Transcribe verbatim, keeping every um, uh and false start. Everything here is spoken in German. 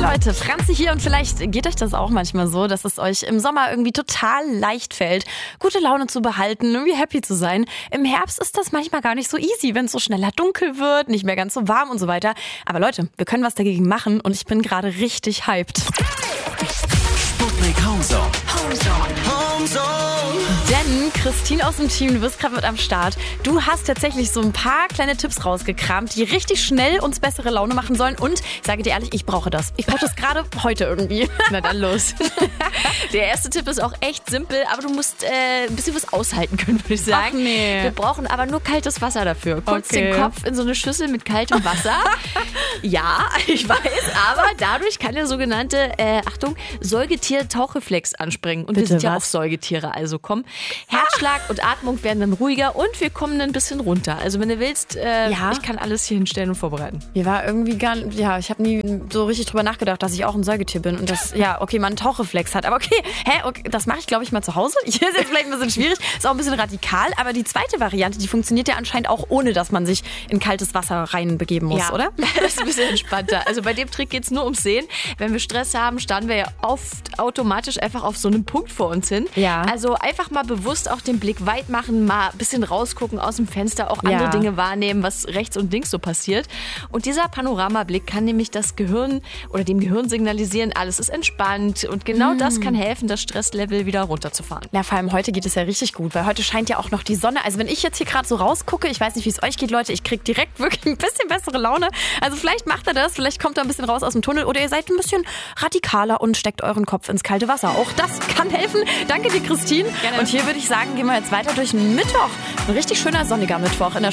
Leute, Franzi hier und vielleicht geht euch das auch manchmal so, dass es euch im Sommer irgendwie total leicht fällt, gute Laune zu behalten, irgendwie happy zu sein. Im Herbst ist das manchmal gar nicht so easy, wenn es so schneller dunkel wird, nicht mehr ganz so warm und so weiter. Aber Leute, wir können was dagegen machen und ich bin gerade richtig hyped. Sputnik Homezone. Homezone. Homezone. Denn Christine aus dem Team, du bist gerade mit am Start. Du hast tatsächlich so ein paar kleine Tipps rausgekramt, die richtig schnell uns bessere Laune machen sollen. Und ich sage dir ehrlich, ich brauche das. Ich brauche das gerade heute irgendwie. Na dann los. Der erste Tipp ist auch echt simpel, aber du musst äh, ein bisschen was aushalten können, würde ich sagen. Ach nee. Wir brauchen aber nur kaltes Wasser dafür. Kurz Okay. den Kopf in so eine Schüssel mit kaltem Wasser. Ja, ich weiß, aber dadurch kann der sogenannte, äh, Achtung, Säugetier-Tauchreflex anspringen. Und wir Bitte, sind ja was? auch Säugetiere, also komm. Herzschlag und Atmung werden dann ruhiger und wir kommen ein bisschen runter. Also wenn du willst, äh, Ja? ich kann alles hier hinstellen und vorbereiten. Mir war irgendwie gar nicht, ja, ich habe nie so richtig drüber nachgedacht, dass ich auch ein Säugetier bin und das, ja, okay, man einen Tauchreflex hat. Aber okay, hä, okay, das mache ich, glaube ich, mal zu Hause. Ist jetzt vielleicht ein bisschen schwierig, ist auch ein bisschen radikal, aber die zweite Variante, die funktioniert ja anscheinend auch ohne, dass man sich in kaltes Wasser reinbegeben muss, oder? Das ist ein bisschen entspannter. Also bei dem Trick geht es nur ums Sehen. Wenn wir Stress haben, starren wir ja oft automatisch einfach auf so einen Punkt vor uns hin. Ja. Also einfach mal bewusst auch den Blick weit machen, mal ein bisschen rausgucken aus dem Fenster, auch andere Ja. Dinge wahrnehmen, was rechts und links so passiert. Und dieser Panoramablick kann nämlich das Gehirn oder dem Gehirn signalisieren, alles ist entspannt. Und genau das kann helfen, das Stresslevel wieder runterzufahren. Ja, vor allem heute geht es ja richtig gut, weil heute scheint ja auch noch die Sonne. Also wenn ich jetzt hier gerade so rausgucke, ich weiß nicht, wie es euch geht, Leute, ich kriege direkt wirklich ein bisschen bessere Laune. Also vielleicht macht ihr das, vielleicht kommt ihr ein bisschen raus aus dem Tunnel oder ihr seid ein bisschen radikaler und steckt euren Kopf ins kalte Wasser. Auch das kann helfen. Danke dir, Christine. Gerne. Und hier würde ich sagen, gehen wir jetzt weiter durch den Mittwoch. Ein richtig schöner sonniger Mittwoch in der